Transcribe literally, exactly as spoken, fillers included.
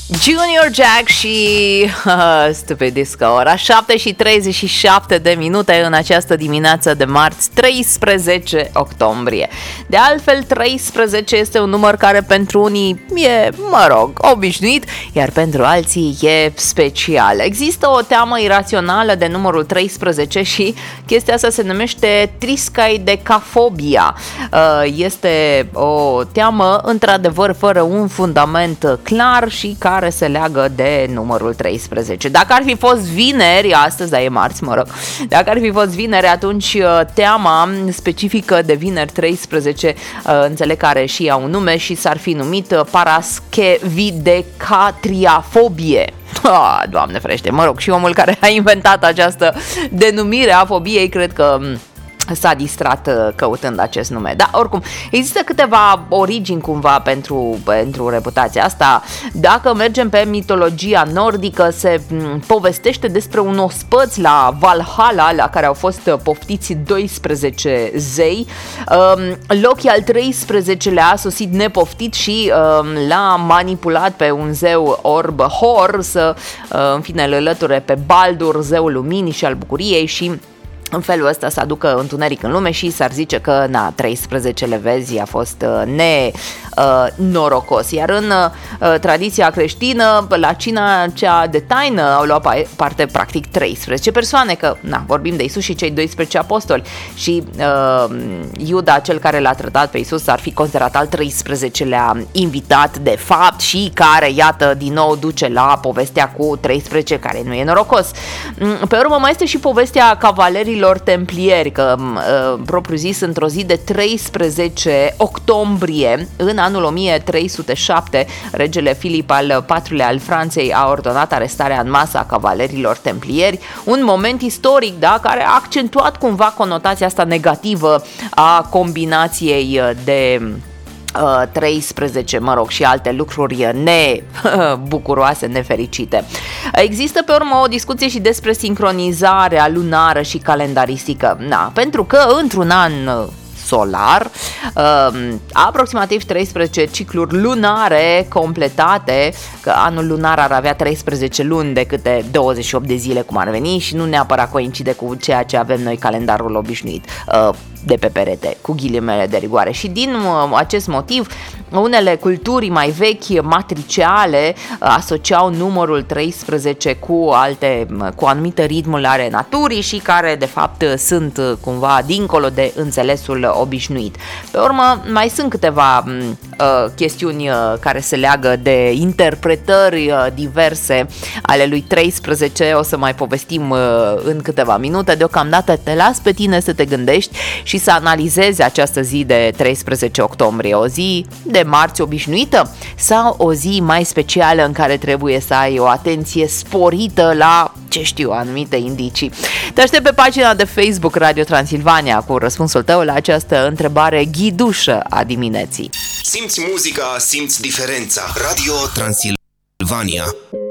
Junior Jack și uh, Stupid Disco. Ora șapte și treizeci și șapte de minute în această dimineață de marți, treisprezece octombrie. De altfel, treisprezece este un număr care pentru unii e, mă rog, obișnuit, iar pentru alții e special. Există o teamă irațională de numărul treisprezece și chestia asta se numește triskaidecafobia. Uh, este o teamă într-adevăr fără un fundament clar și care care se leagă de numărul treisprezece. Dacă ar fi fost vineri, astăzi, dar e marți, mă rog, dacă ar fi fost vineri, atunci teama specifică de vineri treisprezece, înțeleg că are și ea un nume și s-ar fi numit paraschevidecatriafobie. Ah, Doamne ferește, mă rog, și omul care a inventat această denumire a fobiei, cred că s-a distrat căutând acest nume. Dar oricum, există câteva origini cumva pentru, pentru reputația asta. Dacă mergem pe mitologia nordică, se povestește despre un ospăț la Valhalla, la care au fost poftiți doisprezece zei. Loki al treisprezecelea a sosit nepoftit și l-a manipulat pe un zeu orb Hor să, în fine, îl înlăture pe Baldur, zeul luminii și al bucuriei, și în felul ăsta să aducă întuneric în lume și s-ar zice că, na, treisprezece, vezi, a fost nenorocos. Iar în uh, tradiția creștină, la cina cea de taină au luat parte practic treisprezece persoane, că, na, vorbim de Iisus și cei doisprezece apostoli și uh, Iuda, cel care l-a trădat pe Iisus, ar fi considerat al treisprezecelea invitat de fapt și care, iată, din nou duce la povestea cu treisprezece, care nu e norocos. Pe urmă mai este și povestea cavalerilor templieri, că uh, propriu zis, într-o zi de treisprezece octombrie, în anul o mie trei sute șapte, regele Filip al patrulea al Franței a ordonat arestarea în masă a cavalerilor templieri, un moment istoric, da, care a accentuat cumva conotația asta negativă a combinației de treisprezece, mă rog, și alte lucruri nebucuroase, nefericite. Există pe urmă o discuție și despre sincronizarea lunară și calendaristică. Na, pentru că într-un an solar, uh, aproximativ treisprezece cicluri lunare completate, că anul lunar ar avea treisprezece luni de câte douăzeci și opt de zile, cum ar veni, și nu neapărat coincide cu ceea ce avem noi, calendarul obișnuit uh, de pe perete, cu ghilimele de rigoare. Și din uh, acest motiv, unele culturi mai vechi, matriciale, uh, asociau numărul treisprezece cu alte, cu anumite ritmuri ale naturii și care de fapt sunt uh, cumva dincolo de înțelesul obișnuit. Pe urmă, mai sunt câteva uh, chestiuni uh, care se leagă de interpretări uh, diverse ale lui treisprezece, o să mai povestim uh, în câteva minute. Deocamdată te las pe tine să te gândești și să analizezi această zi de treisprezece octombrie, o zi de marți obișnuită sau o zi mai specială în care trebuie să ai o atenție sporită la, ce știu, anumite indicii. Te aștept pe pagina de Facebook Radio Transilvania cu răspunsul tău la această întrebare ghidușă a dimineții. Simți muzica, simți diferența. Radio Transilvania.